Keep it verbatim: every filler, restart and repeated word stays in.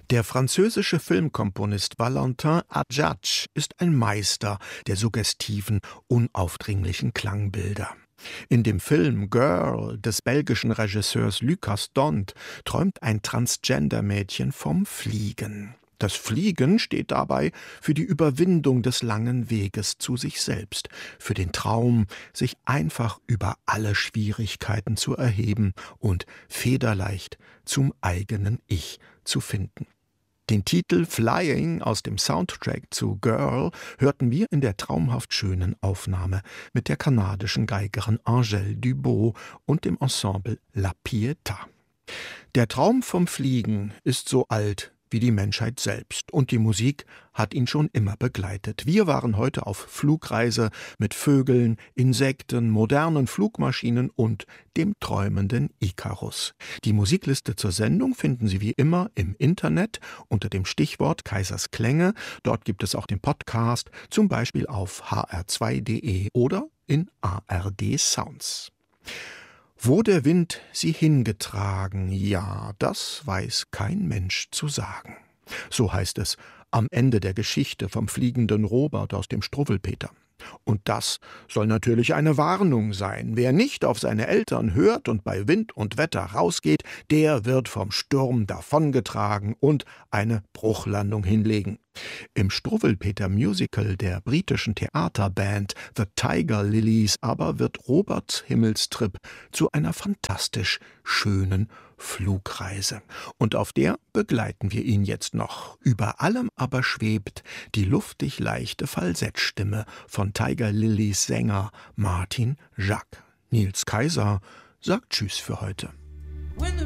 Der französische Filmkomponist Valentin Hadjadj ist ein Meister der suggestiven, unaufdringlichen Klangbilder. In dem Film Girl des belgischen Regisseurs Lucas Dont träumt ein Transgender-Mädchen vom Fliegen. Das Fliegen steht dabei für die Überwindung des langen Weges zu sich selbst, für den Traum, sich einfach über alle Schwierigkeiten zu erheben und federleicht zum eigenen Ich zu finden. Den Titel Flying aus dem Soundtrack zu Girl hörten wir in der traumhaft schönen Aufnahme mit der kanadischen Geigerin Angèle Dubot und dem Ensemble La Pietà. Der Traum vom Fliegen ist so alt wie die Menschheit selbst, und die Musik hat ihn schon immer begleitet. Wir waren heute auf Flugreise mit Vögeln, Insekten, modernen Flugmaschinen und dem träumenden Ikarus. Die Musikliste zur Sendung finden Sie wie immer im Internet unter dem Stichwort Kaisers Klänge. Dort gibt es auch den Podcast, zum Beispiel auf h r zwei punkt d e oder in A R D Sounds. Wo der Wind sie hingetragen, ja, das weiß kein Mensch zu sagen. So heißt es am Ende der Geschichte vom fliegenden Robert aus dem Struwwelpeter. Und das soll natürlich eine Warnung sein. Wer nicht auf seine Eltern hört und bei Wind und Wetter rausgeht, der wird vom Sturm davongetragen und eine Bruchlandung hinlegen. Im Struwwelpeter-Musical der britischen Theaterband The Tiger Lilies aber wird Roberts Himmelstrip zu einer fantastisch schönen Flugreise. Und auf der begleiten wir ihn jetzt noch. Über allem aber schwebt die luftig leichte Falsettstimme von Tiger Lilies Sänger Martin Jacques. Nils Kaiser sagt Tschüss für heute.